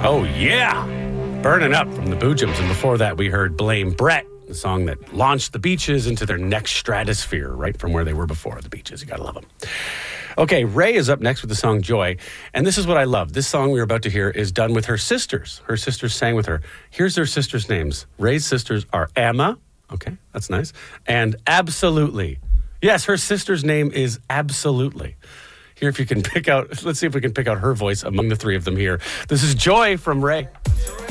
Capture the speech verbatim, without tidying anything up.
Oh, yeah. Burning Up from the Boojums. And before that, we heard Blame Brett, the song that launched the Beaches into their next stratosphere, right from where they were before the Beaches. You got to love them. Okay, Ray is up next with the song Joy. And this is what I love. This song we're about to hear is done with her sisters. Her sisters sang with her. Here's their sisters' names. Ray's sisters are Emma. Okay, that's nice. And Absolutely. Yes, her sister's name is Absolutely. Here, if you can pick out, let's see if we can pick out her voice among the three of them here. This is Joy from Ray.